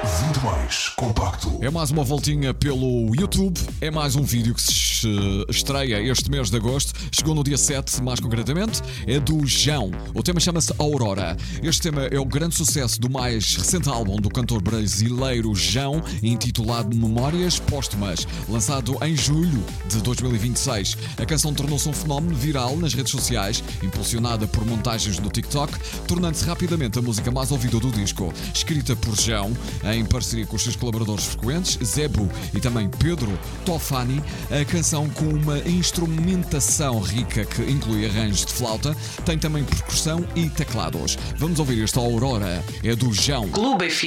20 mais compacto. É mais uma voltinha pelo YouTube. É mais um vídeo que se estreia este mês de agosto. Chegou no dia 7, mais concretamente. É do João. O tema chama-se Aurora. Este tema é o grande sucesso do mais recente álbum do cantor brasileiro João, intitulado Memórias Póstumas, lançado em julho de 2026. A canção tornou-se um fenómeno viral nas redes sociais, impulsionada por montagens no TikTok, tornando-se rapidamente a música mais ouvida do disco. Escrita por João, em parceria com os seus colaboradores frequentes, Zebu e também Pedro Tofani, a canção, com uma instrumentação rica que inclui arranjos de flauta, tem também percussão e teclados. Vamos ouvir esta Aurora, é do João. Clube FM.